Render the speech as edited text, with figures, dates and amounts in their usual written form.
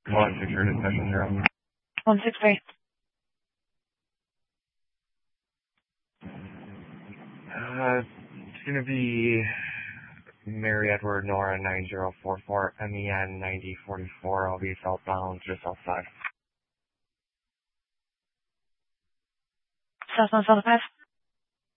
163 to session 0. 163. It's going to be Mary Edward Nora 9044 MEN 9044. I'll be southbound just outside. Southbound South Pass.